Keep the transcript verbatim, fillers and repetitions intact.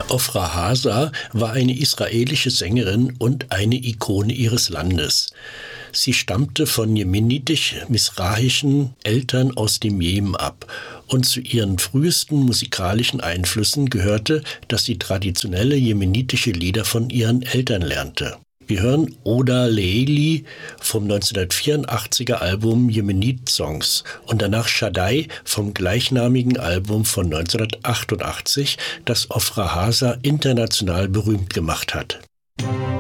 Ofra Haza war eine israelische Sängerin und eine Ikone ihres Landes. Sie stammte von jemenitisch-misrahischen Eltern aus dem Jemen ab und zu ihren frühesten musikalischen Einflüssen gehörte, dass sie traditionelle jemenitische Lieder von ihren Eltern lernte. Wir hören Oda Leili vom neunzehnhundertvierundachtziger Album Yemenite Songs und danach Shaddai vom gleichnamigen Album von neunzehnhundertachtundachtzig, das Ofra Haza international berühmt gemacht hat.